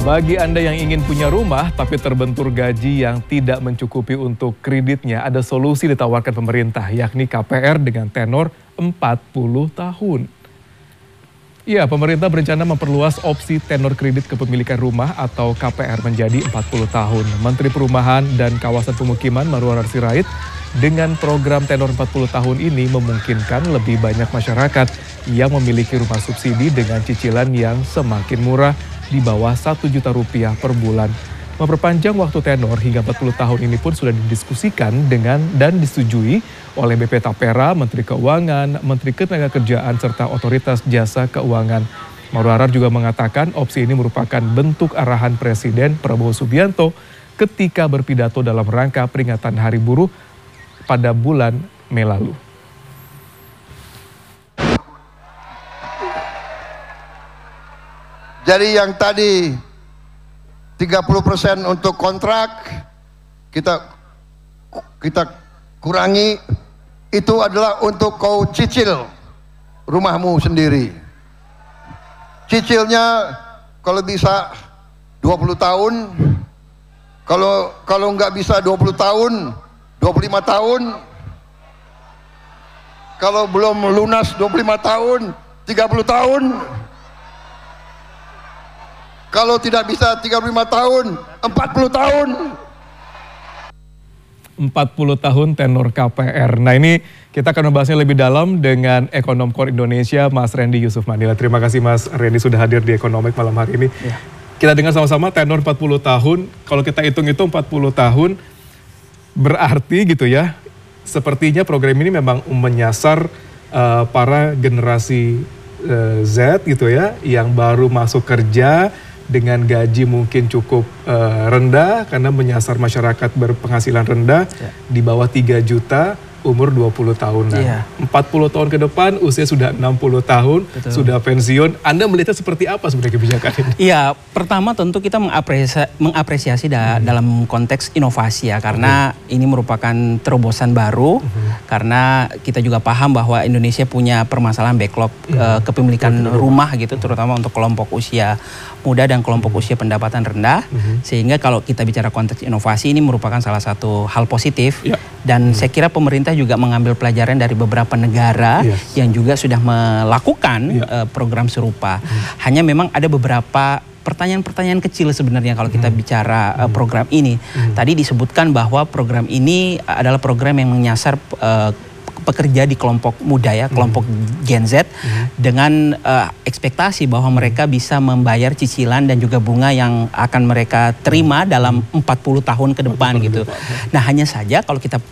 Bagi Anda yang ingin punya rumah tapi terbentur gaji yang tidak mencukupi untuk kreditnya, ada solusi ditawarkan pemerintah, yakni KPR dengan tenor 40 tahun. Ya, pemerintah berencana memperluas opsi tenor kredit kepemilikan rumah atau KPR menjadi 40 tahun. Menteri Perumahan dan Kawasan Pemukiman Marwarar Sirait dengan program tenor 40 tahun ini memungkinkan lebih banyak masyarakat yang memiliki rumah subsidi dengan cicilan yang semakin murah di bawah Rp1 juta per bulan. Memperpanjang waktu tenor hingga 40 tahun ini pun sudah didiskusikan dan disetujui oleh BP Tapera, Menteri Keuangan, Menteri Ketenagakerjaan, serta Otoritas Jasa Keuangan. Marwarar juga mengatakan opsi ini merupakan bentuk arahan Presiden Prabowo Subianto ketika berpidato dalam rangka peringatan Hari Buruh pada bulan Mei lalu. Jadi yang tadi 30% untuk kontrak kita kurangi, itu adalah untuk kau cicil rumahmu sendiri. Cicilnya kalau bisa 20 tahun, kalau nggak bisa 20 tahun, 25 tahun, kalau belum lunas 25 tahun, 30 tahun. Kalau tidak bisa 35 tahun, 40 tahun. 40 tahun tenor KPR. Nah, ini kita akan membahasnya lebih dalam dengan Ekonom Core Indonesia, Mas Randy Yusuf Manila. Terima kasih Mas Randy sudah hadir di Ekonomik malam hari ini. Ya. Kita dengar sama-sama tenor 40 tahun. Kalau kita hitung-hitung 40 tahun, berarti gitu ya, sepertinya program ini memang menyasar para generasi Z gitu ya, yang baru masuk kerja, dengan gaji mungkin cukup rendah karena menyasar masyarakat berpenghasilan rendah di bawah 3 juta umur 20 tahunan. 40 tahun ke depan usia sudah 60 tahun, sudah pensiun. Anda melihatnya seperti apa sebenarnya kebijakan ini? Iya, pertama tentu kita mengapresiasi dalam konteks inovasi ya, karena ini merupakan terobosan baru, karena kita juga paham bahwa Indonesia punya permasalahan backlog kepemilikan rumah gitu, terutama untuk kelompok usia muda dan kelompok usia pendapatan rendah, sehingga kalau kita bicara konteks inovasi ini merupakan salah satu hal positif, dan saya kira pemerintah juga mengambil pelajaran dari beberapa negara yang juga sudah melakukan program serupa. Hanya memang ada beberapa pertanyaan-pertanyaan kecil sebenarnya kalau kita bicara program ini. Tadi disebutkan bahwa program ini adalah program yang menyasar pekerja di kelompok muda ya, kelompok Gen Z, dengan ekspektasi bahwa mereka bisa membayar cicilan dan juga bunga yang akan mereka terima dalam 40 tahun ke depan gitu. Nah, hanya saja kalau kita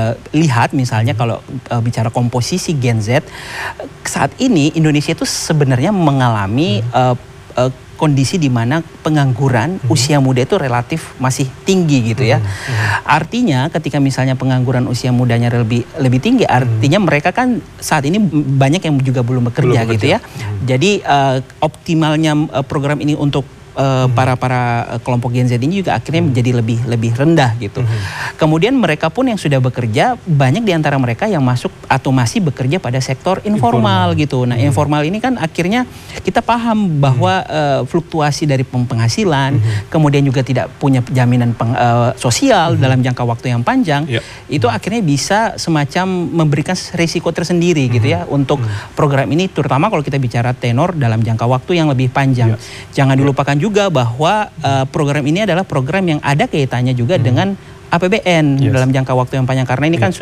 lihat misalnya kalau bicara komposisi Gen Z, saat ini Indonesia itu sebenarnya mengalami kondisi di mana pengangguran usia muda itu relatif masih tinggi gitu ya. Artinya ketika misalnya pengangguran usia mudanya lebih tinggi, artinya mereka kan saat ini banyak yang juga belum bekerja gitu ya. Jadi optimalnya program ini untuk para kelompok Gen Z ini juga akhirnya menjadi lebih rendah gitu. Kemudian mereka pun yang sudah bekerja, banyak di antara mereka yang masuk atau masih bekerja pada sektor informal gitu. Nah, informal ini kan akhirnya kita paham bahwa fluktuasi dari penghasilan, kemudian juga tidak punya jaminan sosial dalam jangka waktu yang panjang, itu akhirnya bisa semacam memberikan risiko tersendiri gitu ya untuk program ini, terutama kalau kita bicara tenor dalam jangka waktu yang lebih panjang. Jangan dilupakan juga bahwa program ini adalah program yang ada kaitannya juga dengan APBN dalam jangka waktu yang panjang, karena ini kan